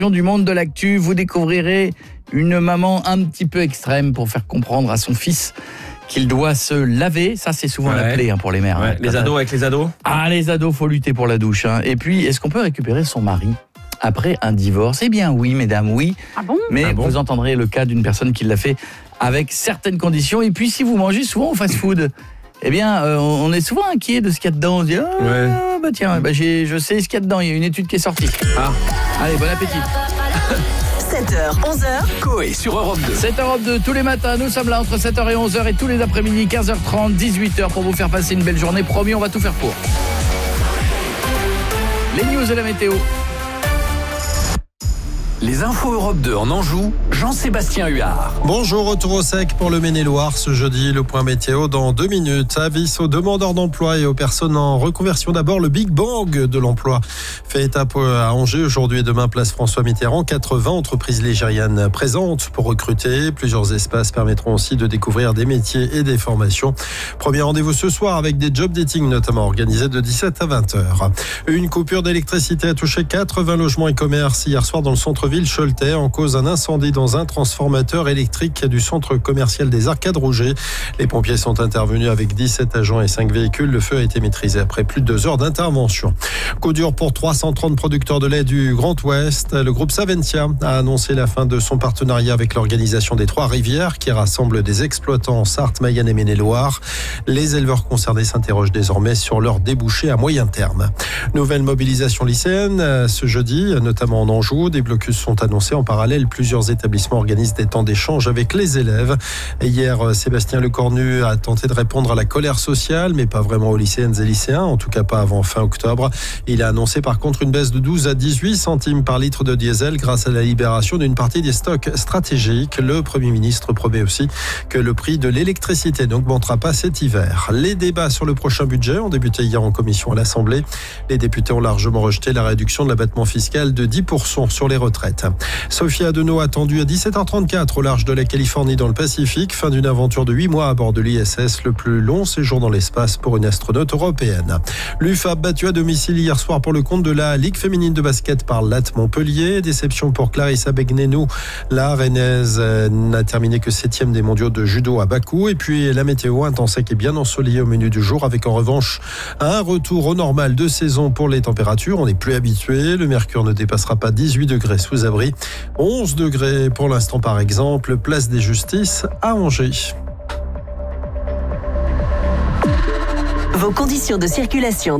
Du monde de l'actu, vous découvrirez une maman un petit peu extrême pour faire comprendre à son fils qu'il doit se laver. Ça, c'est souvent la plaie pour les mères. Ouais. Les ados avec les ados. Ah, les ados, faut lutter pour la douche. Et puis, est-ce qu'on peut récupérer son mari après un divorce? Eh bien oui, mesdames, oui. Ah bon? Mais vous entendrez le cas d'une personne qui l'a fait avec certaines conditions. Et puis, si vous mangez souvent au fast-food, eh bien, on est souvent inquiet de ce qu'il y a dedans. On se dit, je sais ce qu'il y a dedans. Il y a une étude qui est sortie. Allez, bon appétit. 7h, 11h. Coé sur Europe 2. 7h Europe 2, tous les matins, nous sommes là entre 7h et 11h et tous les après-midi, 15h30, 18h pour vous faire passer une belle journée. Promis, on va tout faire pour. Les news de la météo. Les infos Europe 2 en Anjou, Jean-Sébastien Huard. Bonjour, retour au sec pour le Maine-et-Loire ce jeudi. Le point météo dans 2 minutes. Avis aux demandeurs d'emploi et aux personnes en reconversion. D'abord, le Big Bang de l'emploi fait étape à Angers. Aujourd'hui et demain, place François Mitterrand. 80 entreprises ligériennes présentes pour recruter. Plusieurs espaces permettront aussi de découvrir des métiers et des formations. Premier rendez-vous ce soir avec des job dating notamment organisés de 17 à 20h. Une coupure d'électricité a touché 80 logements et commerces hier soir dans le centre-ville Choletais en cause d'un incendie dans un transformateur électrique du centre commercial des Arcades Rouget. Les pompiers sont intervenus avec 17 agents et 5 véhicules. Le feu a été maîtrisé après plus de 2 heures d'intervention. Coup dur pour 330 producteurs de lait du Grand Ouest. Le groupe Saventia a annoncé la fin de son partenariat avec l'organisation des Trois-Rivières qui rassemble des exploitants en Sarthe, Mayenne et Maine-et-Loire. Les éleveurs concernés s'interrogent désormais sur leurs débouchés à moyen terme. Nouvelle mobilisation lycéenne ce jeudi, notamment en Anjou. Des blocus sont annoncés en parallèle. Plusieurs établissements organisent des temps d'échange avec les élèves. Hier, Sébastien Lecornu a tenté de répondre à la colère sociale, mais pas vraiment aux lycéennes et lycéens, en tout cas pas avant fin octobre. Il a annoncé par contre une baisse de 12 à 18 centimes par litre de diesel grâce à la libération d'une partie des stocks stratégiques. Le Premier ministre promet aussi que le prix de l'électricité n'augmentera pas cet hiver. Les débats sur le prochain budget ont débuté hier en commission à l'Assemblée. Les députés ont largement rejeté la réduction de l'abattement fiscal de 10% sur les retraites. Sophie Adenau attendue à 17h34 au large de la Californie dans le Pacifique. Fin d'une aventure de 8 mois à bord de l'ISS, le plus long séjour dans l'espace pour une astronaute européenne. L'UFA battu à domicile hier soir pour le compte de la Ligue féminine de basket par Latte Montpellier. Déception pour Clarissa Begnenou. La Rennaise n'a terminé que 7e des mondiaux de judo à Bakou. Et puis la météo, un temps sec et bien ensoleillé au menu du jour avec en revanche un retour au normal de saison pour les températures. On n'est plus habitué. Le mercure ne dépassera pas 18 degrés sous abri. 11 degrés pour l'instant par exemple, place des Justices à Angers. Vos conditions de circulation